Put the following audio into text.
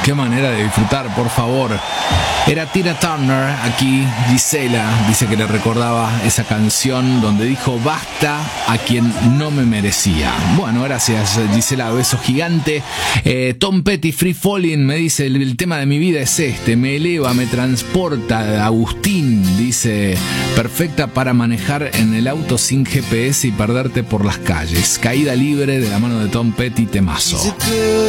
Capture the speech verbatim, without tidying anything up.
qué manera de disfrutar, por favor. Era Tina Turner, aquí Gisela dice que le recordaba esa canción donde dijo basta a quien no me merecía. Bueno, gracias Gisela, beso gigante. eh, Tom Petty, Free Falling, me dice el, el tema de mi vida es este, me eleva, me transporta. Agustín dice perfecta para manejar en el auto sin G P S y perderte por las calles. Caída libre de la mano de Tom Petty, temazo.